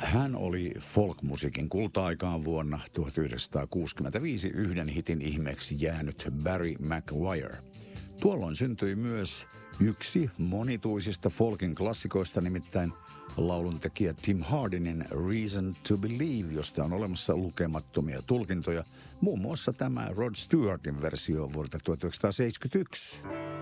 Hän oli folkmusiikin kulta-aikaan vuonna 1965 yhden hitin ihmeeksi jäänyt Barry McGuire. Tuolloin syntyi myös yksi monituisista folkin klassikoista, nimittäin lauluntekijä Tim Hardinin Reason to Believe, josta on olemassa lukemattomia tulkintoja, muun muassa tämä Rod Stewartin versio vuodelta 1971.